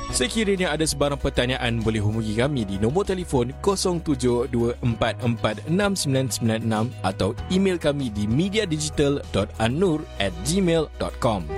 Sekiranya ada sebarang pertanyaan, boleh hubungi kami di nombor telefon 0724469996 atau email kami di mediadigital.anur@gmail.com.